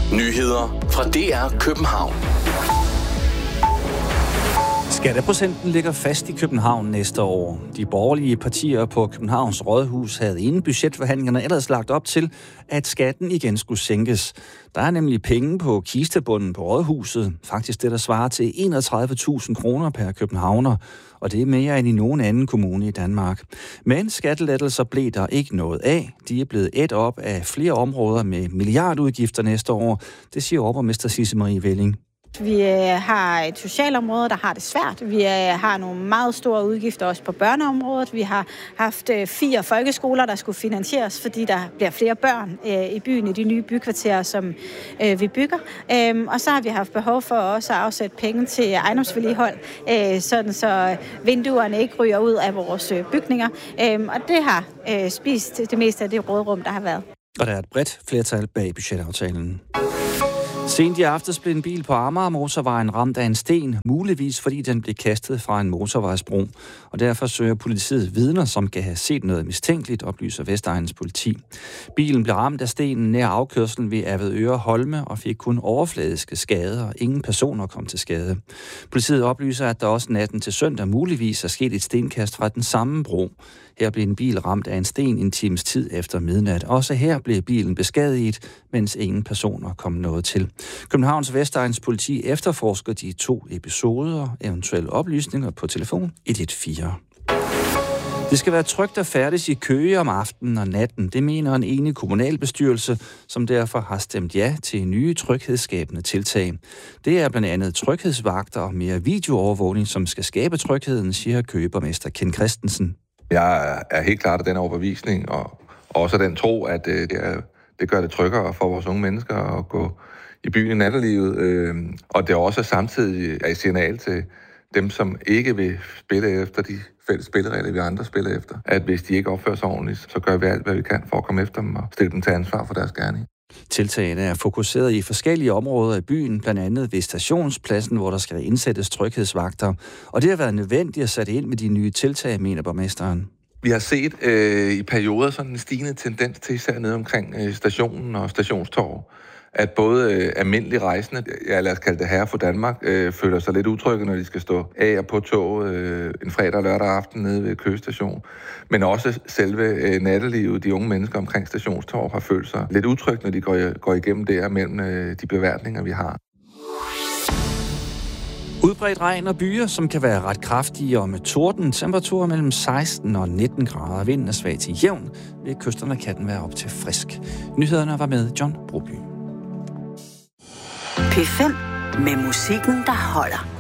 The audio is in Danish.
Nyheder fra DR København. Skatteprocenten ligger fast i København næste år. De borgerlige partier på Københavns Rådhus havde inden budgetforhandlingerne ellers lagt op til, at skatten igen skulle sænkes. Der er nemlig penge på kistebunden på Rådhuset. Faktisk det, der svarer til 31.000 kroner per københavner. Og det er mere end i nogen anden kommune i Danmark. Men skattelettelser blev der ikke noget af. De er blevet ædt op af flere områder med milliardudgifter næste år. Det siger overborgmester Sisse Marie Velling. Vi har et socialområde, der har det svært. Vi har nogle meget store udgifter også på børneområdet. Vi har haft 4 folkeskoler, der skulle finansieres, fordi der bliver flere børn i byen i de nye bykvarterer, som vi bygger. Og så har vi haft behov for også at afsætte penge til ejendomsvedligehold, sådan så vinduerne ikke ryger ud af vores bygninger. Og det har spist det meste af det råderum, der har været. Og der er et bredt flertal bag budgetaftalen. Sent i aftes blev en bil på Amagermotorvejen ramt af en sten, muligvis fordi den blev kastet fra en motorvejsbro. Og derfor søger politiet vidner, som kan have set noget mistænkeligt, oplyser Vestegnens politi. Bilen blev ramt af stenen nær afkørslen ved Avedøre Holme og fik kun overfladiske skader, og ingen personer kom til skade. Politiet oplyser, at der også natten til søndag muligvis er sket et stenkast fra den samme bro. Her blev en bil ramt af en sten en times tid efter midnat. Også her blev bilen beskadiget, mens ingen personer kom noget til. Københavns Vestegns politi efterforsker de 2 episoder, eventuelle oplysninger på telefon 114. Det skal være trygt at færdes i Køge om aftenen og natten. Det mener en enig kommunalbestyrelse, som derfor har stemt ja til nye tryghedsskabende tiltag. Det er blandt andet tryghedsvagter og mere videoovervågning, som skal skabe trygheden, siger Køgeborgmester Ken Christensen. Jeg er helt klart af den overbevisning, og også den tro, at det gør det tryggere for vores unge mennesker at gå i byen i nattelivet. Og det er også samtidig et signal til dem, som ikke vil spille efter de fælles spilleregler, vi andre spiller efter. At hvis de ikke opfører sig ordentligt, så gør vi alt, hvad vi kan for at komme efter dem og stille dem til ansvar for deres gerning. Tiltagene er fokuseret i forskellige områder i byen, blandt andet ved stationspladsen, hvor der skal indsættes tryghedsvagter. Og det har været nødvendigt at sætte ind med de nye tiltag, mener borgmesteren. Vi har set i perioder sådan en stigende tendens til, især nede omkring stationen og stationstorv, at både almindelige rejsende, lad os kalde det herre for Danmark, føler sig lidt utrygge, når de skal stå af og på toget en fredag og lørdag aften nede ved Køge Station. Men også selve nattelivet, de unge mennesker omkring stationstorv, har følt sig lidt utrygge, når de går igennem der mellem de beværtninger, vi har. Udbredt regn og byer, som kan være ret kraftige og med torden. Temperaturer mellem 16 og 19 grader. Vinden er svag til jævn. Ved kysterne kan den være op til frisk. Nyhederne var med John Broby. P5 med musikken, der holder.